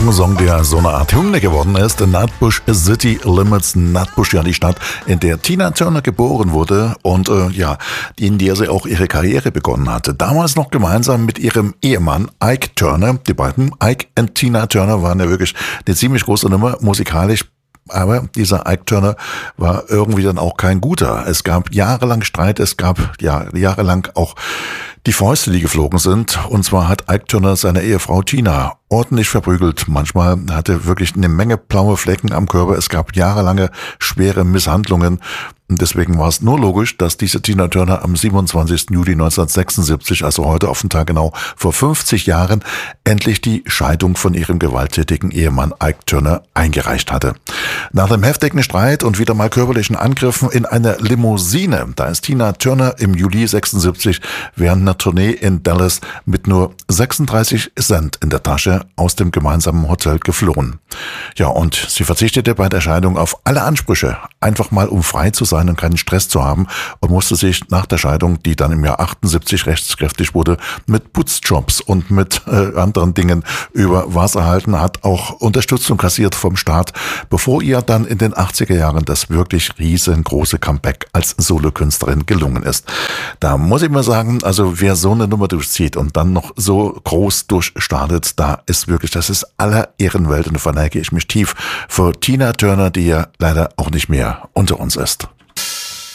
Song, der so eine Art Hymne geworden ist. Nutbush City Limits. Nutbush, ja die Stadt, in der Tina Turner geboren wurde und in der sie auch ihre Karriere begonnen hatte. Damals noch gemeinsam mit ihrem Ehemann Ike Turner. Die beiden, Ike und Tina Turner, waren ja wirklich eine ziemlich große Nummer musikalisch. Aber dieser Ike Turner war irgendwie dann auch kein guter. Es gab jahrelang Streit, es gab jahrelang auch die Fäuste, die geflogen sind. Und zwar hat Ike Turner seine Ehefrau Tina ordentlich verprügelt. Manchmal hatte wirklich eine Menge blaue Flecken am Körper. Es gab jahrelange schwere Misshandlungen. Und deswegen war es nur logisch, dass diese Tina Turner am 27. Juli 1976, also heute auf den Tag genau vor 50 Jahren, endlich die Scheidung von ihrem gewalttätigen Ehemann Ike Turner eingereicht hatte. Nach dem heftigen Streit und wieder mal körperlichen Angriffen in einer Limousine, da ist Tina Turner im Juli 76 während einer Tournee in Dallas mit nur 36 Cent in der Tasche aus dem gemeinsamen Hotel geflohen. Ja, und sie verzichtete bei der Scheidung auf alle Ansprüche, einfach mal um frei zu sein und keinen Stress zu haben, und musste sich nach der Scheidung, die dann im Jahr 78 rechtskräftig wurde, mit Putzjobs und mit anderen Dingen über Wasser halten, hat auch Unterstützung kassiert vom Staat, bevor ihr dann in den 80er Jahren das wirklich riesengroße Comeback als Solokünstlerin gelungen ist. Da muss ich mal sagen, also wer so eine Nummer durchzieht und dann noch so groß durchstartet, da ist wirklich, das ist aller Ehrenwelt, und da verneige ich mich tief vor Tina Turner, die ja leider auch nicht mehr unter uns ist.